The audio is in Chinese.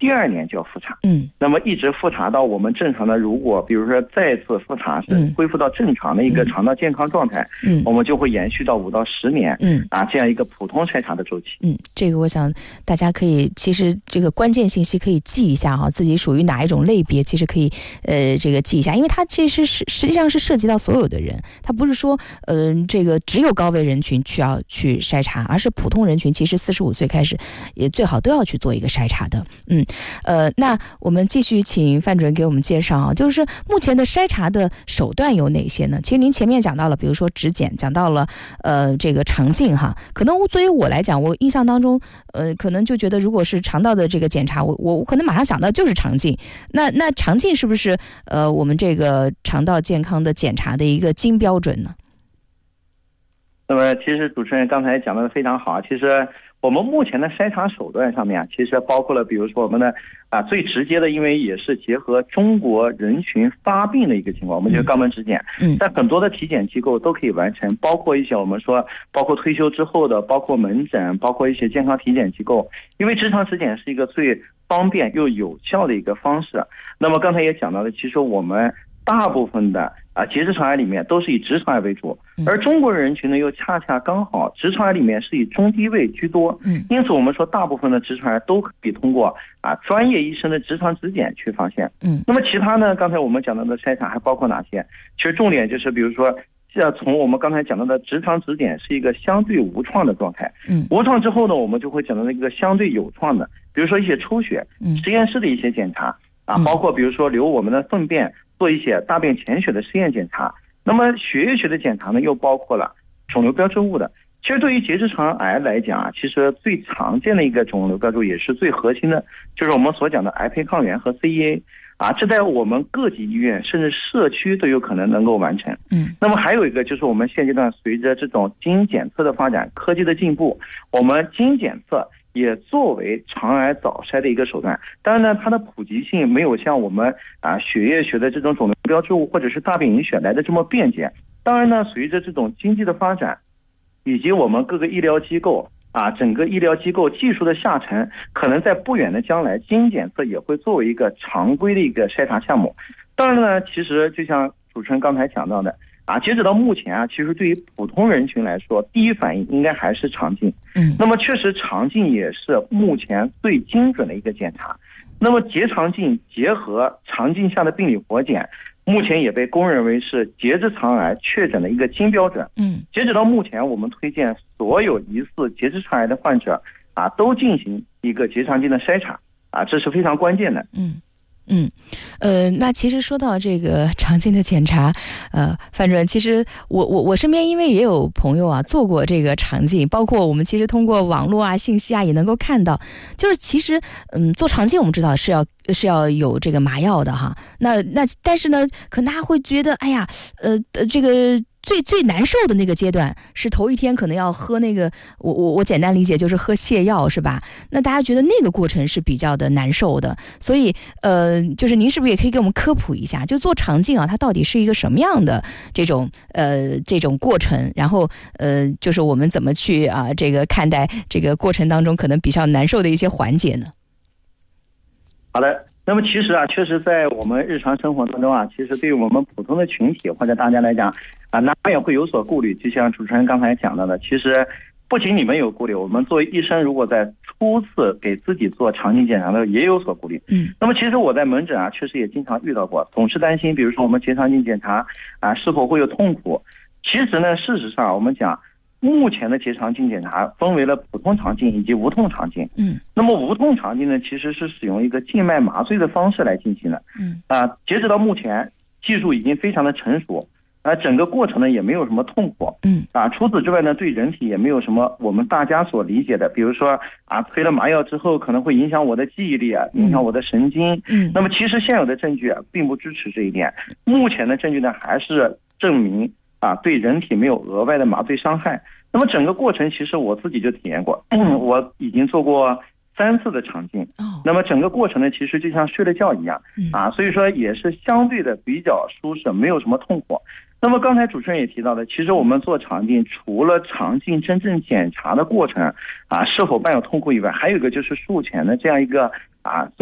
第2年就要复查。那么一直复查到我们正常的，如果比如说再次复查是恢复到正常的一个肠道健康状态，我们就会延续到5到10年，这样一个普通筛查的周期。 这个我想大家可以，其实这个关键信息可以记一下自己属于哪一种类别，其实可以这个记一下，因为它其实实际上是涉及到所有的人，它不是说这个只有高危人群需要去筛查，而是普通人群其实45岁开始也最好都要去做一个筛查的。那我们继续请范主任给我们介绍就是目前的筛查的手段有哪些呢？其实您前面讲到了，比如说指检，讲到了这个肠镜可能作为我来讲，我印象当中可能就觉得如果是肠道的这个检查，我可能马上想到就是肠镜。那肠镜是不是我们这个肠道健康的检查的一个金标准呢？ 那么其实主持人刚才讲的非常好，其实我们目前的筛查手段上面其实包括了比如说我们的最直接的，因为也是结合中国人群发病的一个情况，我们就是肛门指检，在很多的体检机构都可以完成，包括一些我们说包括退休之后的，包括门诊，包括一些健康体检机构，因为直肠指检是一个最方便又有效的一个方式。那么刚才也讲到了，其实我们大部分的结直肠癌里面都是以直肠癌为主，而中国人群呢又恰恰刚好直肠癌里面是以中低位居多，因此我们说大部分的直肠癌都可以通过专业医生的直肠指检去发现。那么其他呢，刚才我们讲到的筛查还包括哪些？其实重点就是比如说从我们刚才讲到的直肠指检是一个相对无创的状态，无创之后呢，我们就会讲到一个相对有创的，比如说一些抽血，实验室的一些检查包括比如说留我们的粪便做一些大便潜血的实验检查。那么血液学的检查呢，又包括了肿瘤标志物的。其实对于结直肠癌来讲其实最常见的一个肿瘤标志物也是最核心的，就是我们所讲的癌胚抗原和 CEA 这在我们各级医院甚至社区都有可能能够完成。那么还有一个就是我们现阶段随着这种基因检测的发展，科技的进步，我们基因检测也作为肠癌早筛的一个手段。当然呢，它的普及性没有像我们血液学的这种肿瘤标志物或者是大便隐血来的这么便捷。当然呢，随着这种经济的发展，以及我们各个医疗机构整个医疗机构技术的下沉，可能在不远的将来，基因检测也会作为一个常规的一个筛查项目。当然呢，其实就像主持人刚才讲到的截止到目前其实对于普通人群来说，第一反应应该还是肠镜。那么确实肠镜也是目前最精准的一个检查。那么结肠镜结合肠镜下的病理活检，目前也被公认为是结直肠癌确诊的一个金标准。截止到目前，我们推荐所有疑似结直肠癌的患者都进行一个结肠镜的筛查这是非常关键的。 那其实说到这个肠镜的检查，范主任，其实我身边因为也有朋友做过这个肠镜，包括我们其实通过网络信息也能够看到，就是其实做肠镜我们知道是要有这个麻药的那但是呢，可能大家会觉得这个最难受的那个阶段是头一天可能要喝那个，我简单理解就是喝泻药是吧？那大家觉得那个过程是比较的难受的，所以就是您是不是也可以给我们科普一下，就做肠镜它到底是一个什么样的这种过程，然后就是我们怎么去这个看待这个过程当中可能比较难受的一些环节呢？ 好的。那么其实确实在我们日常生活当中其实对于我们普通的群体或者大家来讲难免会有所顾虑。就像主持人刚才讲到的，其实不仅你们有顾虑，我们作为医生如果在初次给自己做肠镜检查的时候也有所顾虑。那么其实我在门诊确实也经常遇到过，总是担心比如说我们结肠镜检查是否会有痛苦。其实呢，事实上我们讲目前的结肠镜检查分为了普通肠镜以及无痛肠镜。那么无痛肠镜呢，其实是使用一个静脉麻醉的方式来进行的。截止到目前，技术已经非常的成熟，整个过程呢也没有什么痛苦。除此之外呢，对人体也没有什么我们大家所理解的，比如说推了麻药之后可能会影响我的记忆力影响我的神经。那么其实现有的证据并不支持这一点。目前的证据呢还是证明对人体没有额外的麻醉伤害。那么整个过程其实我自己就体验过，我已经做过3次的肠镜。那么整个过程呢，其实就像睡了觉一样所以说也是相对的比较舒适，没有什么痛苦。那么刚才主持人也提到的，其实我们做肠镜除了肠镜真正检查的过程是否伴有痛苦以外，还有一个就是术前的这样一个